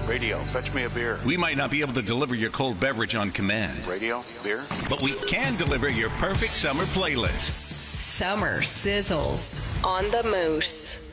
Radio, fetch me a beer. We might not be able to deliver your cold beverage on command. Radio, beer. But we can deliver your perfect summer playlist. Summer sizzles on the Moose.